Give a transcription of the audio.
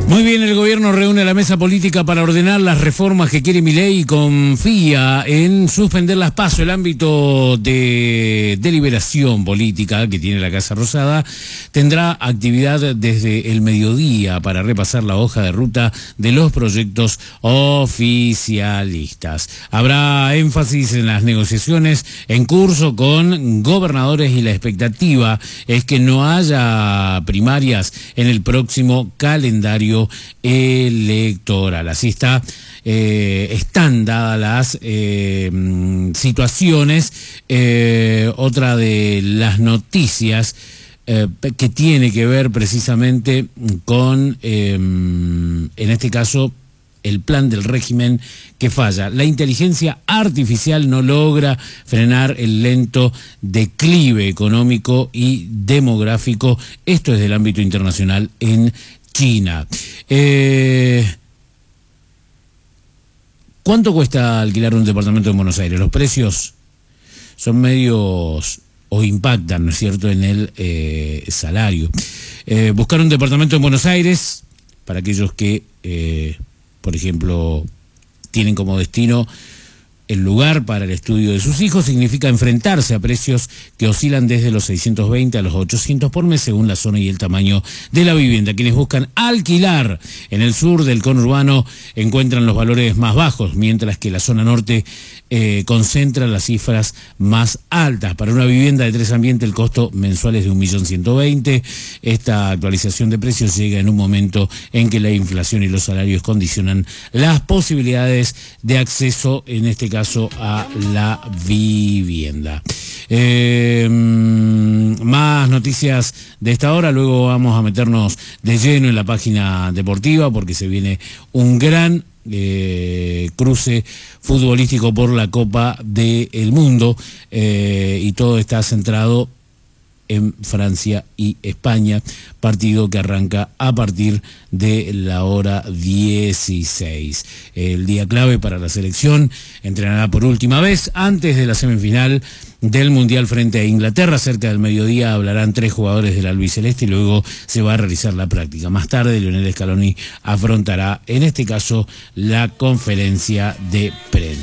Muy bien, el gobierno reúne la mesa política para ordenar las reformas que quiere Milei y confía en suspender las PASO. El ámbito de deliberación política que tiene la Casa Rosada tendrá actividad desde el mediodía para repasar la hoja de ruta de los proyectos oficialistas. Habrá énfasis en las negociaciones en curso con gobernadores y la expectativa es que no haya primarias en el próximo calendario electoral. Así están dadas las situaciones. Otra de las noticias que tiene que ver precisamente con, en este caso, el plan del régimen que falla. La inteligencia artificial no logra frenar el lento declive económico y demográfico. Esto es del ámbito internacional en China. ¿Cuánto cuesta alquilar un departamento en Buenos Aires? Los precios son medios o impactan, ¿no es cierto?, en el salario. Buscar un departamento en Buenos Aires, para aquellos que, por ejemplo, tienen como destino el lugar para el estudio de sus hijos, significa enfrentarse a precios que oscilan desde los 620 a los 800 por mes según la zona y el tamaño de la vivienda. Quienes buscan alquilar en el sur del conurbano encuentran los valores más bajos, mientras que la zona norte concentra las cifras más altas. Para una vivienda de 3 ambientes el costo mensual es de 1.120.000. Esta actualización de precios llega en un momento en que la inflación y los salarios condicionan las posibilidades de acceso, en este caso, a la vivienda. Más noticias de esta hora, luego vamos a meternos de lleno en la página deportiva porque se viene un gran cruce futbolístico por la Copa del Mundo y todo está centrado en Francia y España, partido que arranca a partir de la hora 16. El día clave para la selección, entrenará por última vez antes de la semifinal del Mundial frente a Inglaterra. Cerca del mediodía hablarán 3 jugadores del albiceleste y luego se va a realizar la práctica. Más tarde Lionel Scaloni afrontará, en este caso, la conferencia de prensa.